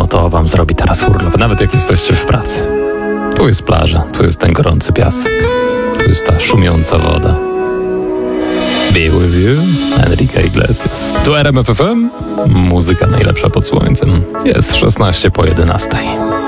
to wam zrobi teraz urlop, nawet jak jesteście w pracy. Tu jest plaża, tu jest ten gorący piasek, tu jest ta szumiąca woda. Be with you, Enrique Iglesias. Tu RMF FM, muzyka najlepsza pod słońcem. Jest 16 po 11.